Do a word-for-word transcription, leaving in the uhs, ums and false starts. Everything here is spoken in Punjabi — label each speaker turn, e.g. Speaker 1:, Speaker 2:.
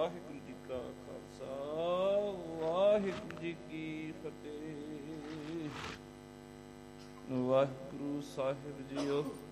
Speaker 1: ਵਾਹਿਗੁਰੂ ਜੀ ਕਾ ਖਾਲਸਾ ਵਾਹਿਗੁਰੂ ਜੀ ਕੀ ਫਤਿਹ। ਵਾਹਿਗੁਰੂ ਸਾਹਿਬ ਜੀਓ।